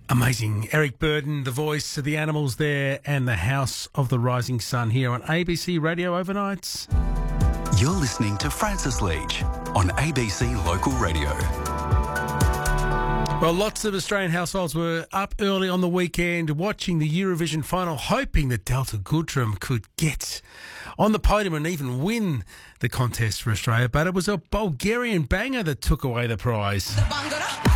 Amazing. Eric Burden, the voice of the animals there, and the House of the Rising Sun here on ABC Radio Overnights. You're listening to Francis Leach on ABC Local Radio. Well, lots of Australian households were up early on the weekend watching the Eurovision final, hoping that Delta Goodrem could get on the podium and even win the contest for Australia. But it was a Bulgarian banger that took away the prize.